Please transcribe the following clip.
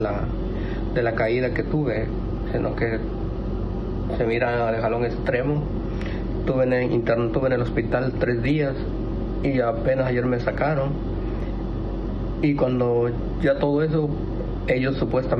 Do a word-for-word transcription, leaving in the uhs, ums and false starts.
la, de la caída que tuve, sino que se mira de jalón extremo. Tuve en el interno, tuve en el hospital tres días y apenas ayer me sacaron. Y cuando ya todo eso, ellos supuestamente